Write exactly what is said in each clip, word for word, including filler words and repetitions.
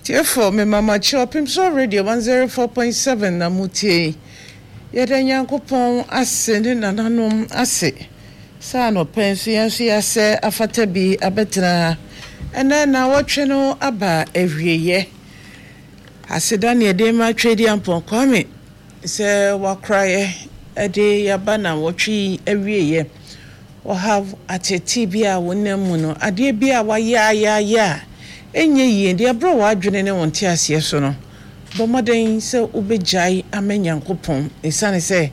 Therefore, me mama chopim so radio one oh four point seven na mutie. Yeda Nyankopon ase ne nananom ase. Sa no penso yanso yase afata bi abetena. Ena na wotwe no aba ewieye. Aseda ne de ma twedi ampon kwame. Se wakraye ede yaba na wotwe ewieye. We have ateti bia wonam mu no ade bia wa ya ya ya. Enye yi ndi abro wa adwene ne wonte ase so no bomoden se ubejai amenyankopon esane se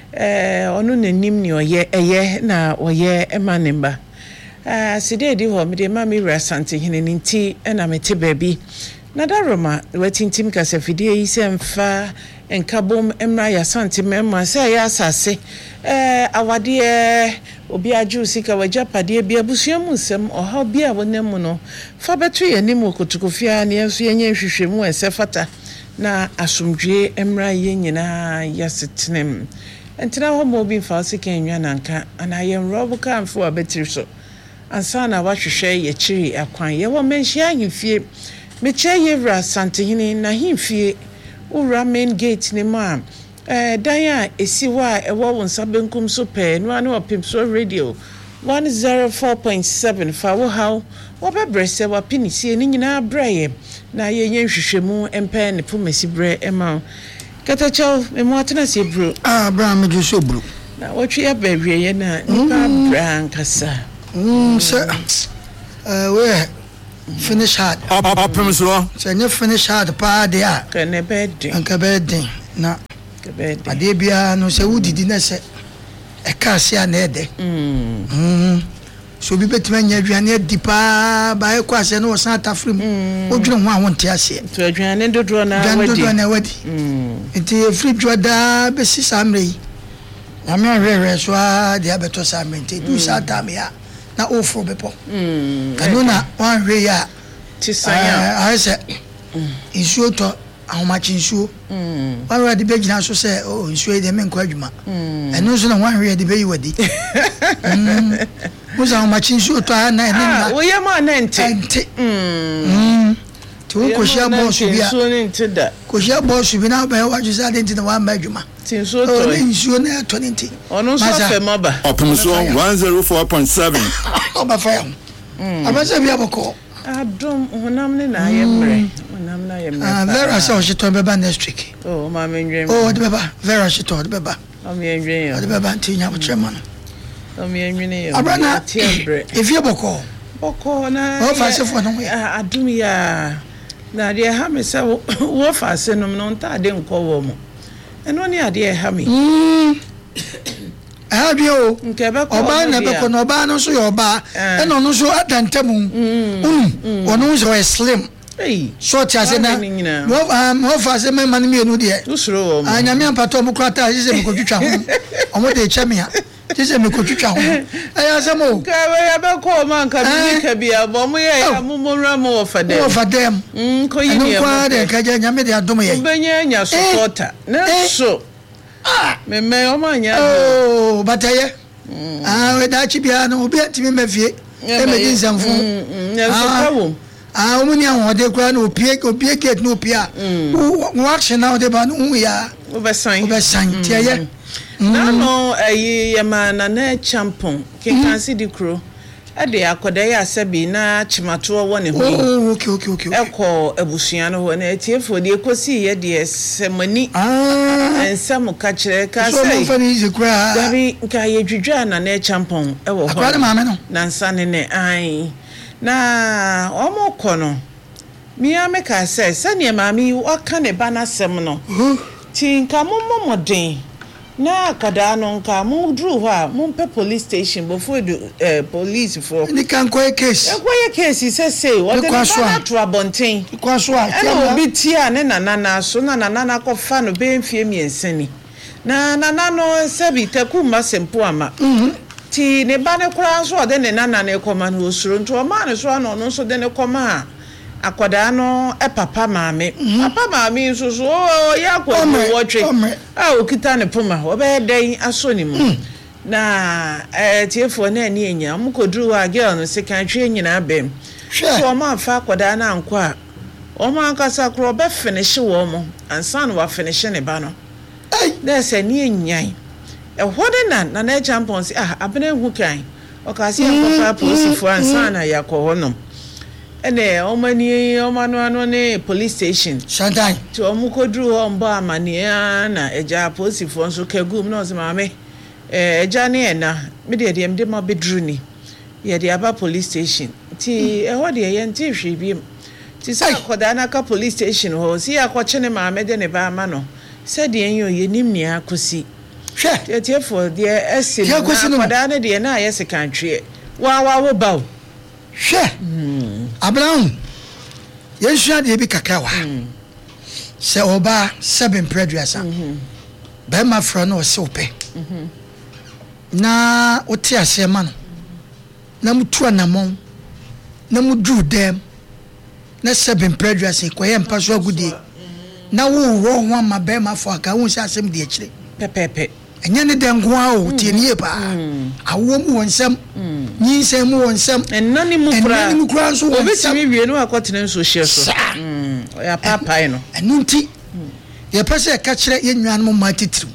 eh onu nanim ni oye eye na oye emanemba eh side di ho me de ma mi rasante hene nti na mete baabi na daroma wetintim kasa fidie yi se mfa enkabom emra ya sante memma se ya asase eh awade obi aju sika wajapade bia busuamu nsem oha bia wonam no fa beto ye nim okotukofia ne enso yenye hwehwemu esefata na asomdwe emra ye nyina yasetnem entina ho mo bi fa sika enwa nanka ana ye nrobuka amfo abetiri so ansa na wahwehwe ye chiri akwan ye wo menhia ahimfie meche ye wra santehini na himfie ura main gate ne ma eh dan esiwa ewo wonsa benkum so pe no ane opimso radio one oh four point seven fa wo haw wo bebrese wa pinisi ni nyina braye na ye yenhwehwemu empe ne pomasi bre ema katacho me mo atena se bro ah bra me ju so bro na wotwe ya bawie ye na nipa bra nkasa mm se eh we finish hard papa promise ro se nye finish hard pa de a kane bedin anka bedin na ade bia no se wudidi na se e ka se na ede mm mm so bi betima nya aduane adipa ba e kwa se no san atafrim odwene ho a wonte ase to aduane dodo na wadi dodo na wadi mm enti free joda be si samre na me rere so a de abeto samre enti du sa tamia na ofro bepo mm kanona wan hwe ya tisanya a se isuo to ahomachi nsuo mm wa de be gina so se oh nsuo de me nkwa adwuma mm eno so na wan hwe de be yi wadi mm musa ahomachi nsuo to na ene na wo ye ma na ente mm ti wo ko shia boss bi a nsuo ni ntida ko shia boss bi na ba wa jusa de ntida wa ma adwuma nsuo to nsuo na to nti ono so fe maba opimso one oh four point seven oba fa mm abasa bi aboko adom honam ne na ayemre honam na ayemre ah vera so she to beba next week oh ma me ndwem oh de beba vera she to de beba o me ndwem yo de beba ntinya bo trema no o me ndwem yo abana if you boko boko na o fa se fo no ya adum ya na de ha me se wo fa se no no nta de nko wo mo eno ni ade ha me mm ah bio nkebe ko oba na be ko no oba no so yo oba e no no so adantamu mm wono so slim eh so tia se na wo wo fa se me man me enu de usuro wo mo anya me ampato mo krata se me ko twitwa ho omo de che me a se me ko twitwa ho aya se mo ka we ya be ko man ka bi ka bi abo mo ye ya mo mo ra mo fa dem wo fa dem mm ko yi ni e mo de ka je nya me de adom ye benya nya supporter na so ah me me o manya oh bataye ah we da chi bia no obi atimi mafie e me din samfo ya so kawo ah omuni awon de kwa no opie opie gate no opia wo action now de ba no ya obesan obesan tiye na no ayi yema na na champon kekansi di kro ade akoda ya sabi na chimato wo ne ho oh okay okay okay eko abusua no ho na etiefo de ekosi ye de semani ah ensam ka kire ka so sai mo fa ni zikra dabi nka ye dwudwa na na champon e wo ho akwade maame no na nsane ne ai na omo kono mi ameka sai sane maami waka ne bana sem no tinka momomoden na kada no nka mu dru ho a mu pe police station before the eh, police for ni kan ko case e ko ye case se say what the na to abonten ko so a e no bi tia ne nana na so na nana na ko fa no be mfie miensani na nana no sabi taku masempo ama mhm ti ne ba ne kura so de ne nana ne koma no osuro nto ma ne so no no so de ne koma akwada no e papa maame papa maame so so ya kwa wotwe ah okita ne poma obe den aso ni mu na eh tiefo na ani enya mkoduru wa girl no se kan twe nyina bem so ma fa akwada na anko a o ma ankasa kro be finish wo mo ansa na wa finish ne ba no ai na se ne enyan e hode na na na champions ah abena hu kan o ka se papa police for ansa na yakọ honom ene o mani o manu anu ne police station shantai to o mu kodru ho mba amane na eja police for nso kagum na o se maame eh eja ne na me de de mde ma bedru ni ye de aba police station ti e ho de ye nti hwe bi ti sa koda na ka police station ho si akọche ne maame de ne ba ma no se de en yo ye nim ni akosi hwe ti for de ese na koda ne de na ye se kantwe wa wa wo bawo hwe Abraham yeshua de bi kakawa se oba seven preduasa ba ma fra no se ope na oti ase ma no na mutu anamon na mudu dem na seven preduasa ko ye mpa so agudie na wo wo ho ma ba ma fo aka wo se asem de akire pepepe enye ne den go a o tie nie pa awo mu wonsam nyi nsem mu wonsam enani mu kura enani mu kura so wonsam obetimi wie no akotene nso hye so mm ya papa no enunti ye pese ka kire ye nwan mu ma titiri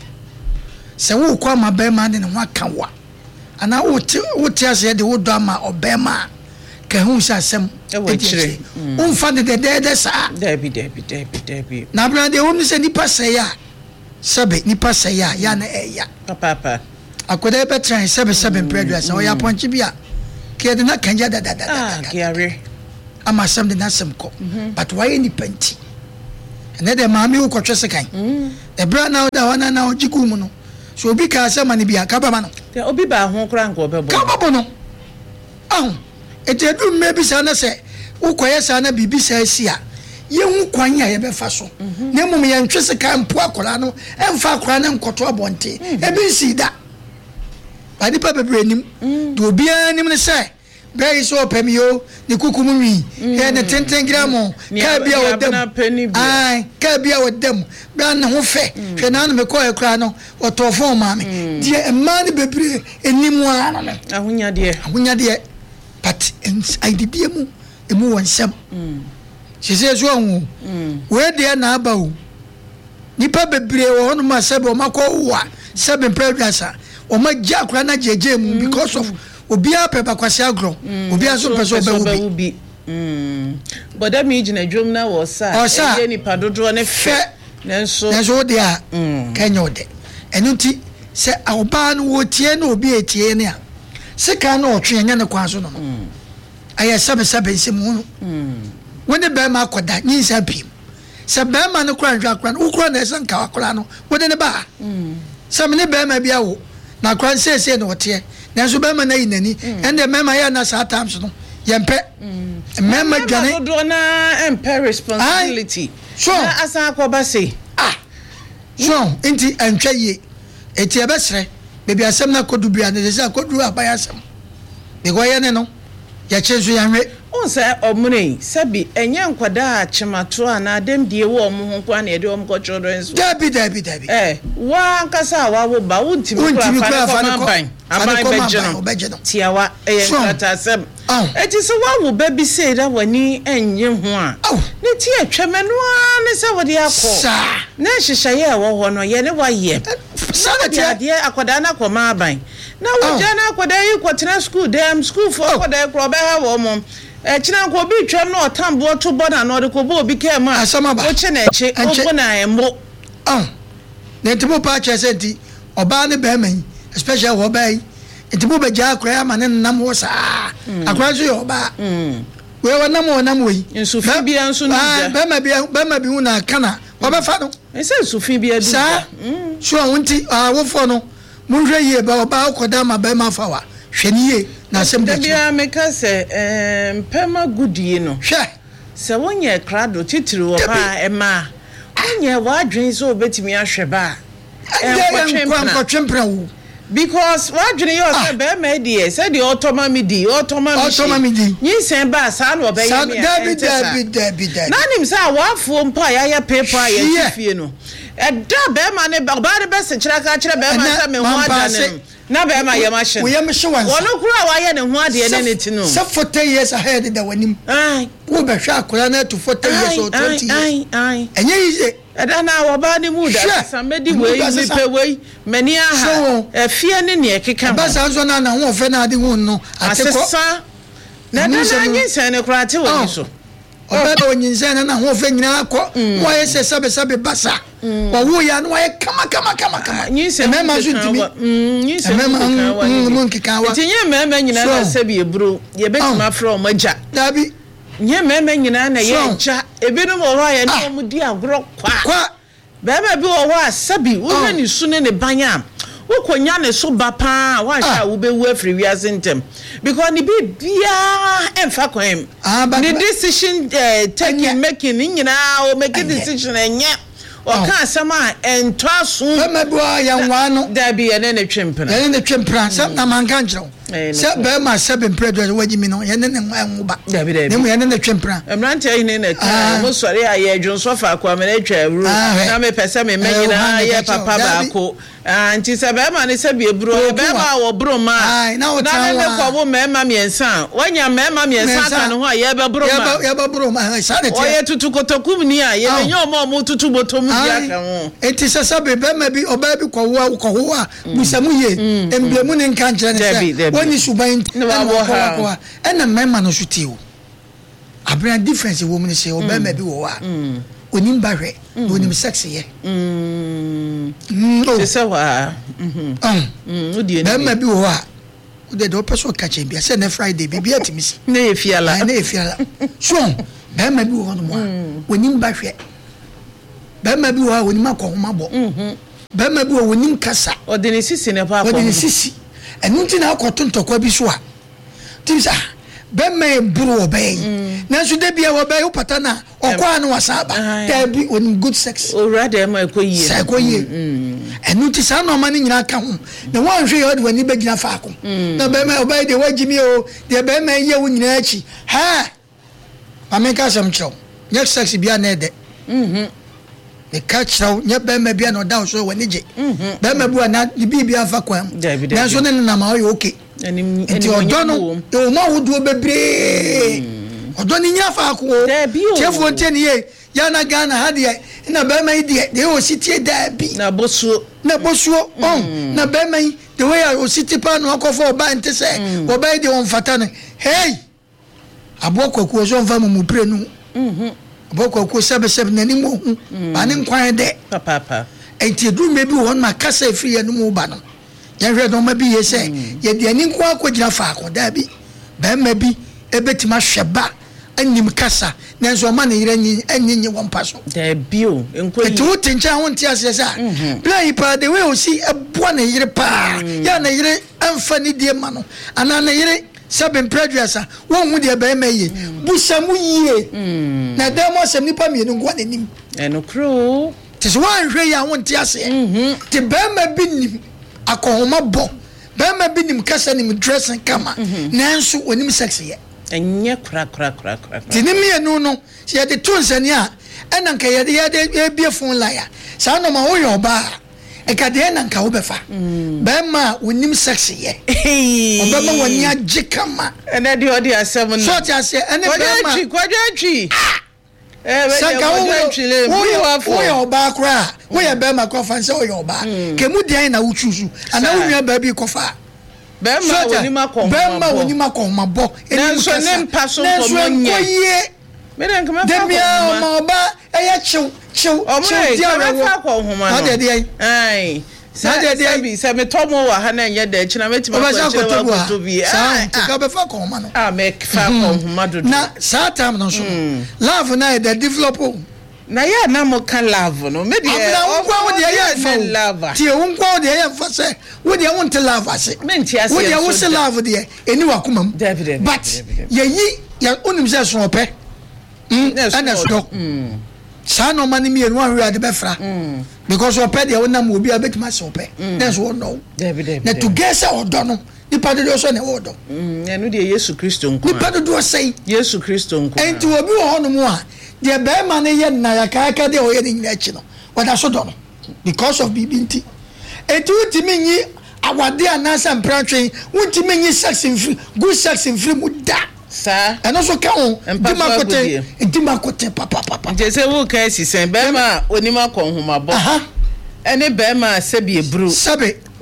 se wo kwa ma ba ma ne ho aka wa ana wo ti wo ti ase de wo do ama obema ka hu sha asem e wo kire umfa de de de sa debi debi debi debi na bra de wo mi se ni pase ya sabe ni pasa ya ya na eya papa papa akoda be tran sabe sabe predu asa o ya ponchi bia ke de na kanja da da da ah kiare ama sam de na sam ko but why ni panti na de maami wo kwotwe sekan e bra na da wana na ojigu mu no so obi ka asema ni bia ka ba ma no te obi ba ho kra nko be bo ka ba bo no ah etedu me bi sa na se wo koye sa na bibi sa asia yehu kwan ya ye be fa so na mum ye ntwese kan po akora no emfa akora na nkoto abonte e bi si da adi pa bebre nim do bia nim ne se be so pemio ni kukumu wi e ne tenten gramo ka bia wodem ai ka bia wodem bia na ho fe hwe na no me ko akora no otofo ma me die e ma ne bebre enim wa na me ahonya de ahonya de but ai di bia mu emu wonsam she says one where they na aba o nipa bebre wo no ma sebe o makọ wa sebe pregrasa o ma ja kura na jeje mu because of obia peba kwase agro obia so pese oba ubi mm boda mi gina dwom na wo sa e nipa dodo ne fe nenso nenso de a kanyo de enunti se oba no wo tie na obi etie ne a se ka na otwe nya ne kwa so no aya sebe sebe nsemu when the Bema koda nyinsa pim se Bema no kra ndwa kra no kra na ese nka akra no wode ne ba se me ne Bema bia wo na kra sese no wote na so Bema na yinani and the Bema ya na sa times no yempe Bema dwane do na empe responsibility so asa akoba say ah so enti antwa ye eti e besre bebi asem na kodu bia na se kodu abaya asem be go ye ne no ya chezu yanwe onse omune sabi enye nkwada achemato ana dem die wo omo ho kwa na ede omo ko children so dabi dabi dabi eh wa nkasa wa wo ba wuntimi kura fa na ban aban bejeno tiawa eh nkata sem eti so wa wo ba bi sei da wani enye ho a ne ti atwemenu a ne se wo de akọ na hihyaye wo ho no ye ne wa ye sana ti ade akoda na koma aban na wo jana akoda yi kwotena school dem school for akoda kro be ha wo mo e china ko bi twem na otambo to boda na odeko bo obi ke ma o che na eche obo na embo ah na tibo pa che senti oba ne be man especially wo bai tibo be ja akra ya ma ne nam wo sa akra so yo ba mm we wa nam wo nam we nsufi bia nsu no ja be ma bia be ma bi hu na kana wo be fa no e se nsufi bia du sa so wonti ah wo fo no munhwe ye ba oba akoda ma be ma fa wa hweniye na asem de bia meka se em pema gudie no hwe se wonye krado titiri wo ba e ma wonye wadwen so obetimi ahwe ba e kwa twempra wo because wadwen yo se be ma die se de otoma mi di otoma mi otoma mi di nyisen ba sa na obe ye mi David David David na nim sa wafo mpa ya ya paper ya fie no e da be ma ne ba ba de be se kira ka kira be ma se me ho adane na be ma yema hye we yem hye wansa wono kura wa ye ne ho ade ne ne ti no so forty years ahead da wanim ai wo be hwa akora na to forty years or twenty years ai ai enye yize eda na wo ba ni mu da samedi we mi pe we mani aha afie ne ne ekeka ba sa so na na ho fe na ade hu no ateko na na na nyinsa ne kura te woni so obeba onyinsa na na ho fe nyina akọ wo ye se sabe sabe basa wo wo ya no ye kama kama kama kama nyinsa me ma zutimi nyinsa me ma mun kika wa tinye me ma nyina na sabe eburo ye betima from maja dabi nye me ma nyina na ye ja ebinu wo ho ye no mu di agro kwa kwa be ma bi wo ho asabi wo ni su ne ne banya wokonya ne so ba pa wa sha wo be wu afri wi asentem because ni bi bia emfa kwem the decision uh, taking making nyina o make decision enye o ka asama ento aso be bi wa ya nwa no da bi ene ne twempena ene ne twempena sam na man kan jiro se be ma seven president wagimi no ene ne nwa nwa ne mu ene ne twempena emrante ayi ne ne ka mo sori aye dwonso fa kwa me na twa awru na me pese me menyina ye papa ba ko anti se be ma ne se bi eburo be ma wo bro ma na ne ko bo me ma miensa wanya me ma miensa ka ne ho ye be bro ma ye be bro ma sa de o ye tutu kotokum ni a ye nyo mo mo tutu botom bia ka ho enti se se be be ma bi oba bi ko wo ko ho a busamu ye emblemu ne nka nkyere ne se woni suban na wo ha ena me ma no sutio abra difference wo mu ne se oba ma bi wo a onim ba hwe onim sex ye mm se se wa mhm mm odi eni ba bi wo a ode do person ka che bia se na Friday bibia timisi na efiala na efiala so ba ma bi wo no mo onim ba hwe ba ma bi wo a onim akohoma bo mhm ba ma bi wo onim kasa ode ne sisi ne pa ode ne sisi enu ti na akoto ntokwa bi so a timisa be me buru obey na so de bia obey upata na okwa na wasaba there be on good sex o rather ma ekoyie sa ekoyie enu ti sa no ma ni nyina ka ho na wan hwe yodi wani be gina faako na be me obey de wagimi o de be me ye wo nyina achi ha ameka sam chro next sex bia na ede mhm e ka chro nya be me bia no down so wani je be me bua na bi bia fa kwa na so ne na ma o okay enti odo no e ma wodo bebre odo ni nya fa ko chefo nteni ye ya na Ghana ha de na be mai de de o sitie da bi na bosuo na bosuo on na be mai de we o sitie pa no akofo oba nte se oba de on fata no hey abokwaku so mfa mu pre nu mhm abokwaku sebe sebe na ni mo hu ani nkwan de papa papa enti edu mebi won ma kasa efri ya no mu ba no ya hwe do ma bi ye se ye de ani nkwa akogina fa akoda bi ba ma bi ebetima hweba anim kasa nanso ma ne yire nyi anyinyi won paso da bio enko yi tu tincha won ti ase sa play pa de we o si ebo na yire pa ya na yire amfa ni die ma no ana na yire seven prejudice won hu de ba ma ye busamu yie na demo sem nipa mi enu ngwa nanim eno kro tis wan hwe ya won ti ase ti ba ma bi nim akohoma bo ba ma bi nim kasa nim dressing kama nanso onim sex ye enye kra kra kra kra tinim ye no no ye de tonsani a ena nka ye de ye de bie phone la ya sa no ma wo yo ba e ka de na nka wo befa ba ma onim sex ye oba ma woni age kama ena de odi asem no so ti ase ena ba ma kwadwa twi eh we kwadwa twi le wo yo ba kra wo ye ba ma ko fa nse wo yo ba ke mu de na wo chusu ana wo nwa ba bi ko fa Bema woni makon bema woni makon mabo enso ne mpaso to monye me den kama fa ko ma oba eya chiw chiw chiw dia we fa ko homa no ade de ai sa de de bi sa me tomo wa ha na nye de chi na metima ko to bi sa ka be fa ko homa no ah me fa ko homa do na sa tam no so love na de develop na ya na mo kan love no me de o kwa wo de ya fa love ti o kwa wo de ya fa se wo de won te love ase me nti ase wo de wo se love de eni wa kuma but ye yi ya onim se so ope mm ana so mm sa no mani mi enu ahwe ade be fra because ope de wona mo obi abetima se ope that's what no na to guess odo no nipa de so na odo mm enu de Yesu Kristo nko nipa de say Yesu Kristo nko enti obi wo hono mu a de be ma ne ye na ya ka ka de o ye ni nyina chi no wada so do no because of bibinti etu timi nyi awade anasa mpratwe wonti menyi sex in free good sex in free mu da sa eno so ka ho ndima kote ndima kote papa papa nje se wo ka sisen be ma onima ko nhoma bo aha ene be ma se bi ebru sabe